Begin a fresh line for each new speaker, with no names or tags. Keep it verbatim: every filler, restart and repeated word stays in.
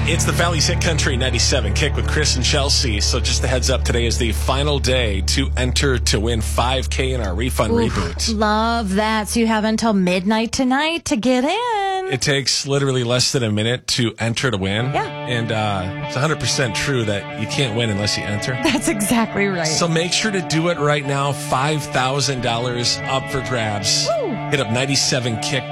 It's the Valley's Hit Country ninety-seven Kick with Chris and Chelsea. So just a heads up, today is the final day to enter to win five K in our refund
Oof,
reboot.
Love that. So you have until midnight tonight to get in.
It takes literally less than a minute to enter to win.
Yeah.
And uh, it's one hundred percent true that you can't win unless you enter.
That's exactly right.
So make sure to do it right now. five thousand dollars up for grabs.
Woo.
Hit up ninety-seven kick